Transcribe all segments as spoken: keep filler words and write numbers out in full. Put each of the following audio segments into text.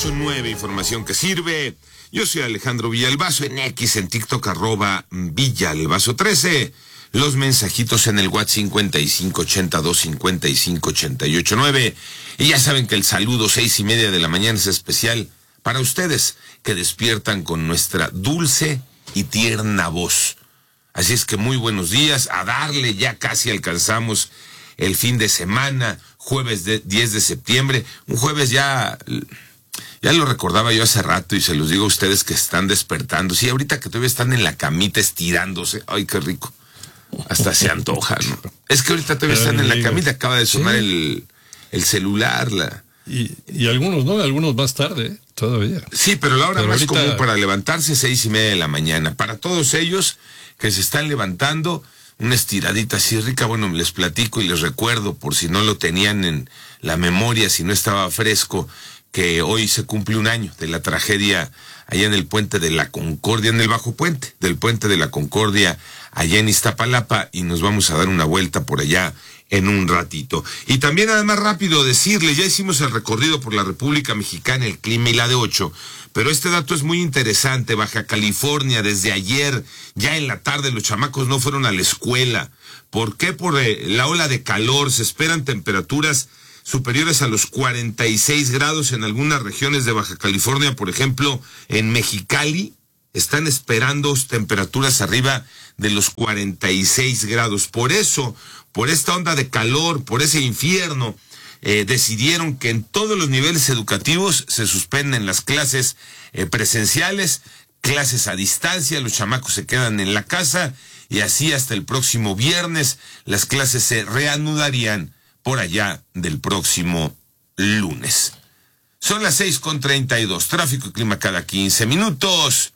ocho nueve, información que sirve. Yo soy Alejandro Villalbazo, en X, en TikTok, arroba Villalbazo trece. Los mensajitos en el WhatsApp cincuenta y cinco ochenta y dos cincuenta y cinco ochenta y ocho nueve. Y ya saben que el saludo seis y media de la mañana es especial para ustedes que despiertan con nuestra dulce y tierna voz. Así es que muy buenos días, a darle, ya casi alcanzamos el fin de semana, jueves de diez de septiembre, un jueves ya, ya lo recordaba yo hace rato y se los digo a ustedes que están despertando, sí, ahorita que todavía están en la camita estirándose, ay, qué rico, hasta se antoja, ¿no? Es que ahorita todavía están en la camita, acaba de sonar sí. el, el celular, la... Y, y algunos no, algunos más tarde, ¿eh? Todavía. Sí, pero la hora pero más ahorita... común para levantarse, seis y media de la mañana. Para todos ellos que se están levantando, una estiradita así rica, bueno, les platico y les recuerdo, por si no lo tenían en la memoria, si no estaba fresco, que hoy se cumple un año de la tragedia allá en el Puente de la Concordia, en el Bajo Puente, del Puente de la Concordia, allá en Iztapalapa, y nos vamos a dar una vuelta por allá en un ratito. Y también, además, rápido decirle, ya hicimos el recorrido por la República Mexicana, el clima y la de ocho, pero este dato es muy interesante. Baja California, desde ayer, ya en la tarde, los chamacos no fueron a la escuela. ¿Por qué? Por eh, la ola de calor. Se esperan temperaturas superiores a los cuarenta y seis grados en algunas regiones de Baja California. Por ejemplo, en Mexicali están esperando temperaturas arriba de los cuarenta y seis grados. Por eso, por esta onda de calor, por ese infierno, eh, decidieron que en todos los niveles educativos se suspenden las clases eh, presenciales, clases a distancia, los chamacos se quedan en la casa y así hasta el próximo viernes las clases se reanudarían por allá del próximo lunes. Son las seis con treinta y dos, tráfico y clima cada quince minutos.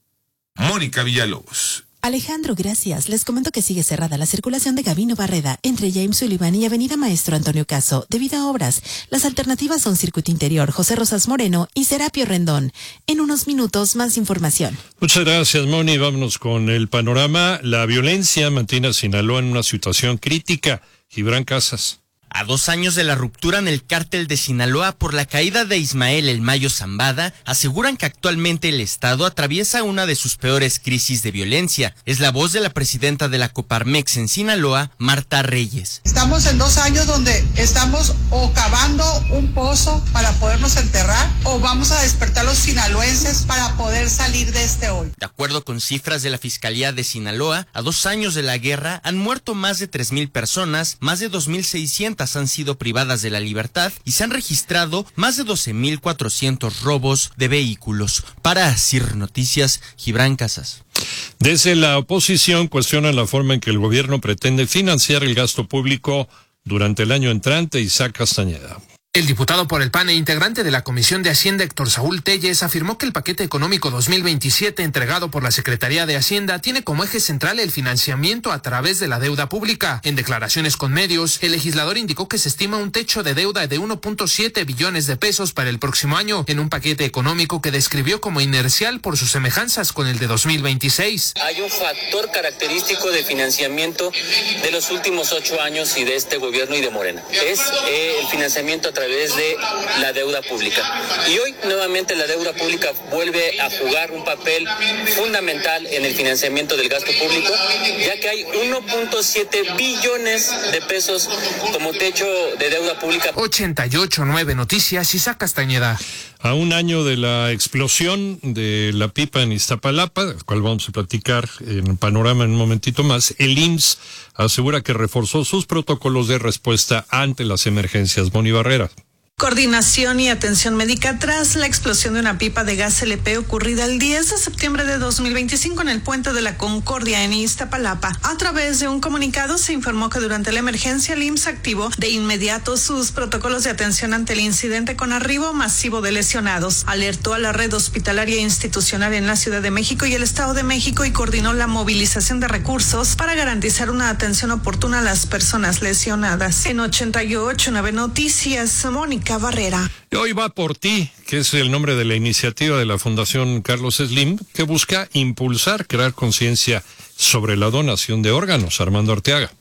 Mónica Villalobos. Alejandro, gracias. Les comento que sigue cerrada la circulación de Gabino Barreda entre James Sullivan y Avenida Maestro Antonio Caso debido a obras. Las alternativas son Circuito Interior, José Rosas Moreno y Serapio Rendón. En unos minutos, más información. Muchas gracias, Moni. Vámonos con el panorama. La violencia mantiene a Sinaloa en una situación crítica. Gibran Casas. A dos años de la ruptura en el cártel de Sinaloa por la caída de Ismael El Mayo Zambada, aseguran que actualmente el Estado atraviesa una de sus peores crisis de violencia. Es la voz de la presidenta de la Coparmex en Sinaloa, Marta Reyes. Estamos en dos años donde estamos o cavando un pozo para podernos enterrar o vamos a despertar los sinaloenses para poder salir de este hoyo. De acuerdo con cifras de la Fiscalía de Sinaloa, a dos años de la guerra han muerto más de tres mil personas, más de dos mil seiscientas han sido privadas de la libertad y se han registrado más de doce mil cuatrocientos robos de vehículos. Para Asir Noticias, Gibran Casas. Desde la oposición cuestionan la forma en que el gobierno pretende financiar el gasto público durante el año entrante. Isaac Castañeda. El diputado por el P A N e integrante de la Comisión de Hacienda, Héctor Saúl Telles, afirmó que el paquete económico dos mil veintisiete entregado por la Secretaría de Hacienda tiene como eje central el financiamiento a través de la deuda pública. En declaraciones con medios, el legislador indicó que se estima un techo de deuda de uno punto siete billones de pesos para el próximo año, en un paquete económico que describió como inercial por sus semejanzas con el de dos mil veintiséis. Hay un factor característico de financiamiento de los últimos ocho años y de este gobierno y de Morena. Es eh, el financiamiento a través través de la deuda pública. Y hoy nuevamente la deuda pública vuelve a jugar un papel fundamental en el financiamiento del gasto público, ya que hay uno punto siete billones de pesos como techo de deuda pública. ochenta y ocho nueve Noticias, Isaac Castañeda. A un año de la explosión de la pipa en Iztapalapa, del cual vamos a platicar en Panorama en un momentito más, el I M S S asegura que reforzó sus protocolos de respuesta ante las emergencias. Moni Barrera. Coordinación y atención médica tras la explosión de una pipa de gas L P ocurrida el diez de septiembre de dos mil veinticinco en el Puente de la Concordia en Iztapalapa. A través de un comunicado se informó que durante la emergencia el I M S S activó de inmediato sus protocolos de atención ante el incidente con arribo masivo de lesionados. Alertó a la red hospitalaria institucional en la Ciudad de México y el Estado de México y coordinó la movilización de recursos para garantizar una atención oportuna a las personas lesionadas. En ochenta y ocho nueve Noticias, Mónica Barrera. Hoy va por ti, que es el nombre de la iniciativa de la Fundación Carlos Slim, que busca impulsar, crear conciencia sobre la donación de órganos. Armando Arteaga.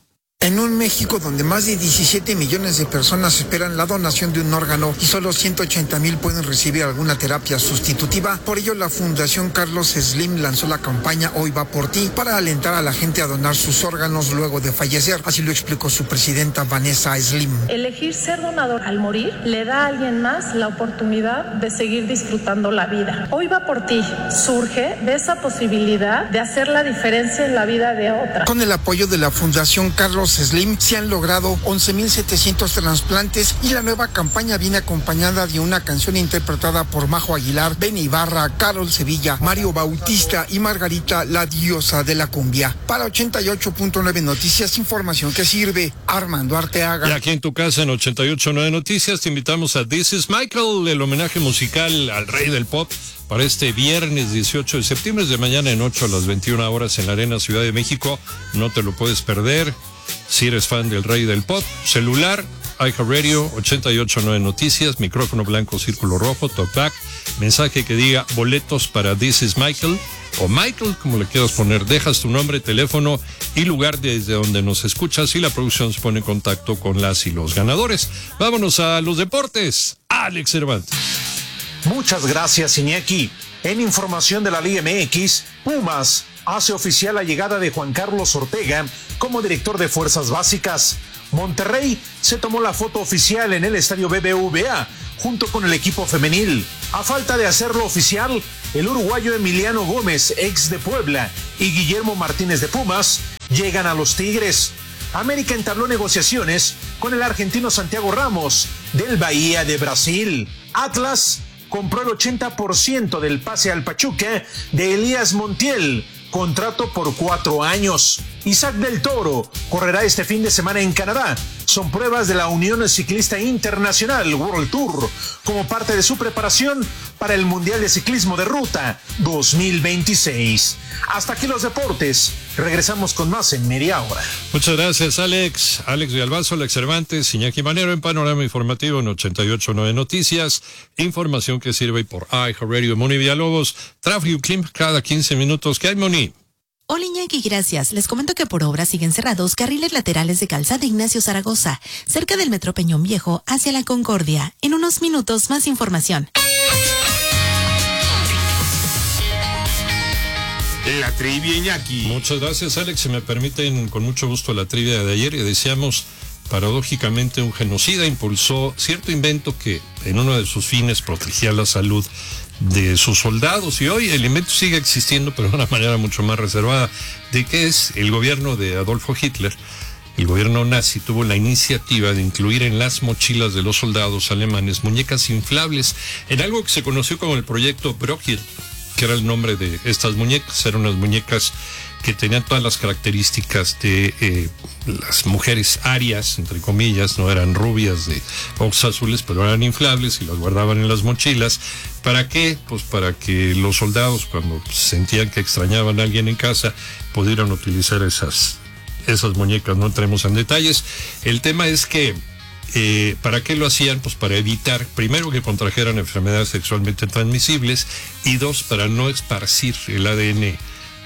En un México donde más de diecisiete millones de personas esperan la donación de un órgano y solo ciento ochenta mil pueden recibir alguna terapia sustitutiva, por ello la Fundación Carlos Slim lanzó la campaña Hoy va por ti para alentar a la gente a donar sus órganos luego de fallecer. Así lo explicó su presidenta Vanessa Slim. Elegir ser donador al morir le da a alguien más la oportunidad de seguir disfrutando la vida. Hoy va por ti surge de esa posibilidad de hacer la diferencia en la vida de otra. Con el apoyo de la Fundación Carlos Slim se han logrado once mil setecientos trasplantes y la nueva campaña viene acompañada de una canción interpretada por Majo Aguilar, Benny Ibarra, Carol Sevilla, Mario Bautista y Margarita, la diosa de la cumbia. Para ochenta y ocho punto nueve Noticias, información que sirve. Armando Arteaga. Y aquí en tu casa en ochenta y ocho punto nueve Noticias te invitamos a This is Michael, el homenaje musical al rey del pop, para este viernes dieciocho de septiembre, de mañana en ocho a las veintiuna horas en la Arena Ciudad de México. No te lo puedes perder. Si eres fan del rey del pop, celular, iHeartRadio, ochenta y ocho punto nueve Noticias, micrófono blanco, círculo rojo, talkback, mensaje que diga boletos para This is Michael, o Michael, como le quieras poner, dejas tu nombre, teléfono y lugar desde donde nos escuchas y la producción se pone en contacto con las y los ganadores. Vámonos a los deportes. Alex Cervantes. Muchas gracias, Iñaki. En información de la Liga M X, Pumas hace oficial la llegada de Juan Carlos Ortega como director de Fuerzas Básicas. Monterrey se tomó la foto oficial en el estadio B B V A junto con el equipo femenil. A falta de hacerlo oficial, el uruguayo Emiliano Gómez, ex de Puebla, y Guillermo Martínez de Pumas llegan a los Tigres. América entabló negociaciones con el argentino Santiago Ramos del Bahía de Brasil. Atlas compró el ochenta por ciento del pase al Pachuca de Elías Montiel, contrato por cuatro años. Isaac del Toro correrá este fin de semana en Canadá. Son pruebas de la Unión Ciclista Internacional World Tour como parte de su preparación para el Mundial de Ciclismo de Ruta dos mil veintiséis. Hasta aquí los deportes. Regresamos con más en media hora. Muchas gracias, Alex. Alex Villalbazo, Alex Cervantes, Iñaki Manero en Panorama Informativo en ochenta y ocho punto nueve Noticias. Información que sirve por iHeartRadio. Moni Villalobos, tráfico clima cada quince minutos. ¿Qué hay, Moni? Hola Iñaki, gracias. Les comento que por obra siguen cerrados carriles laterales de Calzada Ignacio Zaragoza, cerca del Metro Peñón Viejo, hacia la Concordia. En unos minutos, más información. La trivia, Iñaki. Muchas gracias, Alex. Si me permiten, con mucho gusto la trivia de ayer. Y decíamos, paradójicamente, un genocida impulsó cierto invento que en uno de sus fines protegía la salud de sus soldados, y hoy el invento sigue existiendo, pero de una manera mucho más reservada. ¿De qué es? El gobierno de Adolfo Hitler, el gobierno nazi, tuvo la iniciativa de incluir en las mochilas de los soldados alemanes muñecas inflables, en algo que se conoció como el proyecto Brockhill, que era el nombre de estas muñecas. Eran unas muñecas que tenían todas las características de eh, las mujeres arias, entre comillas, no eran rubias de ojos azules, pero eran inflables y las guardaban en las mochilas. ¿Para qué? Pues para que los soldados, cuando sentían que extrañaban a alguien en casa, pudieran utilizar esas, esas muñecas. No entremos en detalles. El tema es que, eh, ¿para qué lo hacían? Pues para evitar, primero, que contrajeran enfermedades sexualmente transmisibles, y dos, para no esparcir el A D N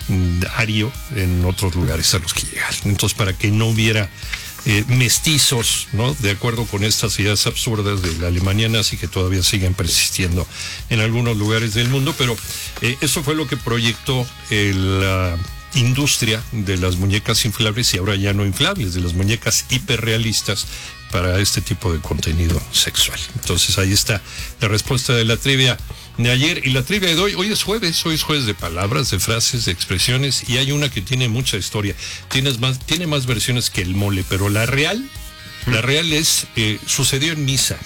ario en otros lugares a los que llegar. Entonces, para que no hubiera eh, mestizos, ¿no? De acuerdo con estas ideas absurdas de la Alemania nazi que todavía siguen persistiendo en algunos lugares del mundo. Pero eh, eso fue lo que proyectó eh, la industria de las muñecas inflables, y ahora ya no inflables, de las muñecas hiperrealistas para este tipo de contenido sexual. Entonces, ahí está la respuesta de la trivia de ayer. Y la trivia de hoy, hoy es jueves, hoy es jueves de palabras, de frases, de expresiones, y hay una que tiene mucha historia. Tienes más, tiene más versiones que el mole, pero la real, la real es, eh, sucedió en misa.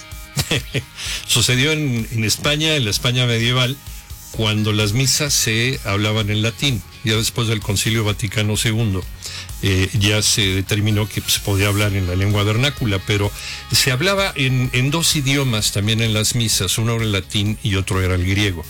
Sucedió en, en España, en la España medieval, cuando las misas se hablaban en latín. Ya después del Concilio Vaticano segundo, eh, ya se determinó que se podía hablar en la lengua vernácula, pero se hablaba en, en dos idiomas también en las misas, uno era el latín y otro era el griego.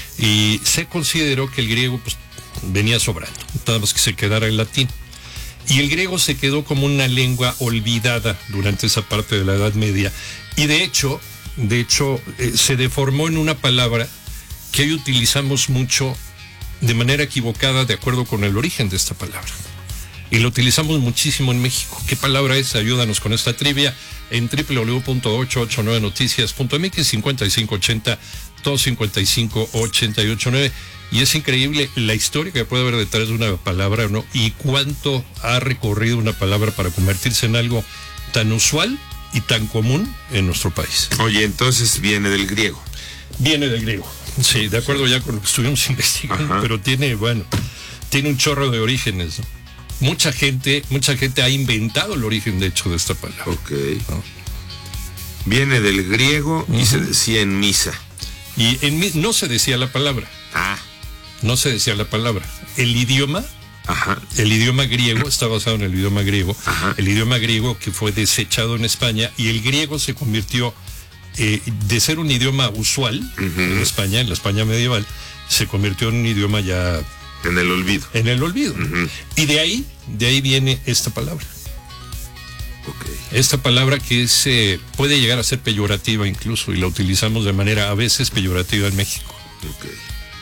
Y se consideró que el griego pues, venía sobrando, nada más que se quedara el latín. Y el griego se quedó como una lengua olvidada durante esa parte de la Edad Media. Y de hecho, de hecho eh, se deformó en una palabra que hoy utilizamos mucho de manera equivocada de acuerdo con el origen de esta palabra. y lo utilizamos muchísimo en México. ¿Qué palabra es? Ayúdanos con esta trivia en doble u doble u doble u punto ocho ocho nueve noticias punto m x, cincuenta y cinco ochenta, dos cincuenta y cinco ochenta y ocho nueve. Y es increíble la historia que puede haber detrás de una palabra, ¿no? Y cuánto ha recorrido una palabra para convertirse en algo tan usual y tan común en nuestro país. Oye, entonces viene del griego. Viene del griego. Sí, de acuerdo ya con lo que estuvimos investigando, Ajá. pero tiene, bueno, tiene un chorro de orígenes, ¿no? Mucha gente, mucha gente ha inventado el origen, de hecho, de esta palabra. Ok. ¿No? Viene del griego uh-huh. y se decía en misa. Y en mi, no se decía la palabra. Ah. No se decía la palabra. El idioma, Ajá. el idioma griego, está basado en el idioma griego, Ajá. el idioma griego que fue desechado en España, y el griego se convirtió, eh, de ser un idioma usual uh-huh. en España, en la España medieval, se convirtió en un idioma ya... En el olvido. En el olvido. Uh-huh. Y de ahí, de ahí viene esta palabra. Okay. Esta palabra que es, eh, puede llegar a ser peyorativa incluso, y la utilizamos de manera a veces peyorativa en México. Okay.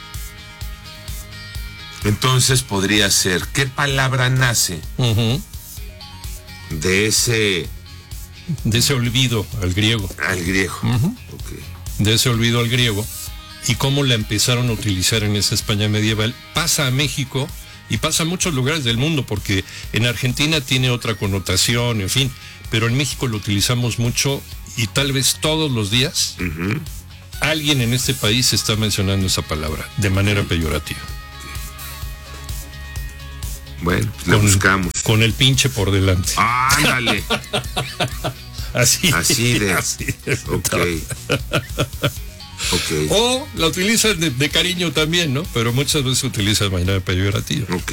Entonces podría ser, ¿qué palabra nace uh-huh. de ese... De ese olvido al griego. Al griego. Uh-huh. Okay. De ese olvido al griego. Y cómo la empezaron a utilizar en esa España medieval. Pasa a México y pasa a muchos lugares del mundo, porque en Argentina tiene otra connotación, en fin. Pero en México lo utilizamos mucho, y tal vez todos los días uh-huh. alguien en este país está mencionando esa palabra de manera peyorativa. Bueno, pues la buscamos. Con el pinche por delante. ¡Ándale! así, así de... Así de ok. Okay. O la utilizan de, de cariño también, ¿no? Pero muchas veces se utiliza de manera peyorativa. Ok.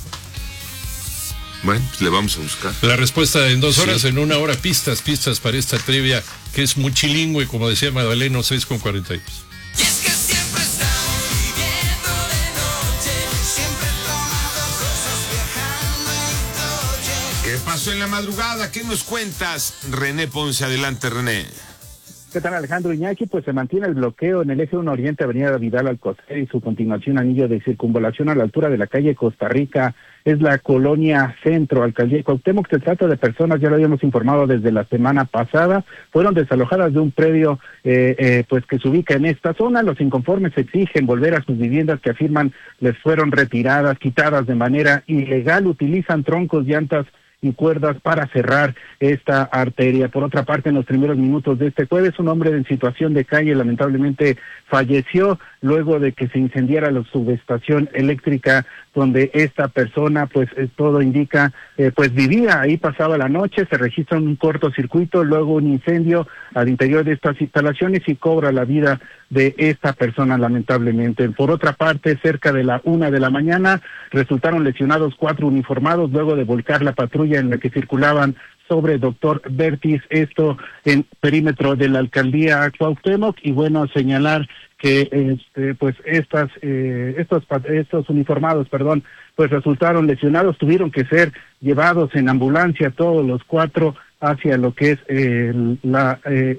Bueno, pues le vamos a buscar. La respuesta en dos horas, sí. en una hora, pistas, pistas para esta trivia, que es multilingüe, como decía Madaleno, seis con cuarenta y dos. ¿Qué pasó en la madrugada? ¿Qué nos cuentas? René Ponce, adelante, René. ¿Qué tal, Alejandro Iñaki? Pues se mantiene el bloqueo en el eje uno Oriente, avenida Vidal Alcocer, y su continuación anillo de circunvalación a la altura de la calle Costa Rica. Es la colonia Centro, alcaldía Cuauhtémoc. Se trata de personas, ya lo habíamos informado desde la semana pasada, fueron desalojadas de un predio eh, eh, pues que se ubica en esta zona. Los inconformes exigen volver a sus viviendas que afirman les fueron retiradas, quitadas de manera ilegal. Utilizan troncos, llantas y cuerdas para cerrar esta arteria. Por otra parte, en los primeros minutos de este jueves, un hombre en situación de calle lamentablemente falleció luego de que se incendiara la subestación eléctrica donde esta persona, pues eh, todo indica, eh, pues vivía ahí, pasaba la noche. Se registra un cortocircuito, luego un incendio al interior de estas instalaciones y cobra la vida de esta persona lamentablemente. Por otra parte, cerca de la una de la mañana resultaron lesionados cuatro uniformados luego de volcar la patrulla en la que circulaban sobre Doctor Bertis, esto en perímetro de la alcaldía Cuauhtémoc. Y bueno, señalar que este, pues estas eh, estos estos uniformados, perdón, pues resultaron lesionados, tuvieron que ser llevados en ambulancia todos los cuatro hacia lo que es eh, la eh,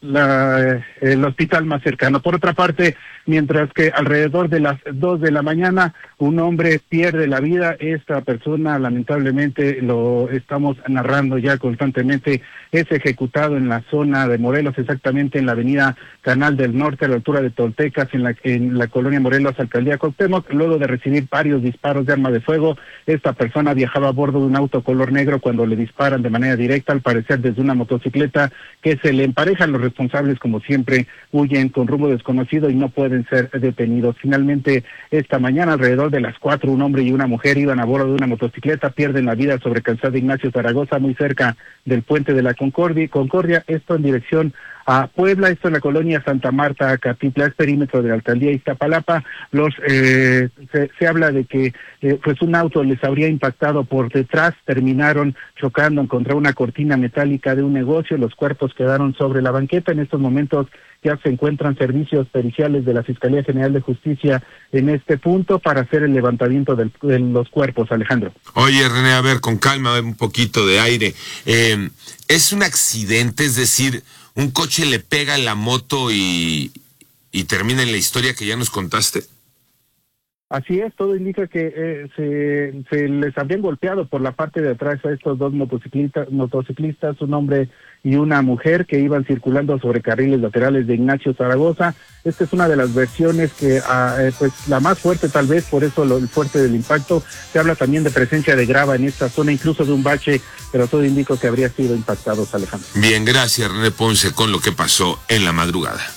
la el hospital más cercano. Por otra parte, mientras que alrededor de las dos de la mañana un hombre pierde la vida, esta persona lamentablemente, lo estamos narrando ya constantemente, es ejecutado en la zona de Morelos, exactamente en la avenida Canal del Norte, a la altura de Toltecas, en la en la colonia Morelos, alcaldía Cuauhtémoc. Luego de recibir varios disparos de arma de fuego, esta persona viajaba a bordo de un auto color negro cuando le disparan de manera directa, al parecer desde una motocicleta que se le emparejan. Los responsables, como siempre, huyen con rumbo desconocido y no pueden ser detenidos. Finalmente, esta mañana, alrededor de las cuatro, un hombre y una mujer iban a bordo de una motocicleta, pierden la vida sobre Calzada Ignacio Zaragoza, muy cerca del puente de la Concordia, Concordia, esto en dirección a Puebla, esto en la colonia Santa Marta, Catitla, es perímetro de la alcaldía Iztapalapa. Los eh, se, se habla de que eh, pues un auto les habría impactado por detrás, terminaron chocando contra una cortina metálica de un negocio, los cuerpos quedaron sobre la banqueta. En estos momentos ya se encuentran servicios periciales de la Fiscalía General de Justicia en este punto para hacer el levantamiento del, de los cuerpos, Alejandro. Oye, René, a ver, con calma, un poquito de aire. Eh, ¿Es un accidente? Es decir, ¿un coche le pega a la moto y, y termina en la historia que ya nos contaste? Así es, todo indica que eh, se, se les habrían golpeado por la parte de atrás a estos dos motociclistas, motociclistas, un hombre y una mujer que iban circulando sobre carriles laterales de Ignacio Zaragoza. Esta es una de las versiones que, ah, eh, pues la más fuerte tal vez, por eso lo, el fuerte del impacto. Se habla también de presencia de grava en esta zona, incluso de un bache, pero todo indica que habría sido impactados, Alejandro. Bien, gracias René Ponce con lo que pasó en la madrugada.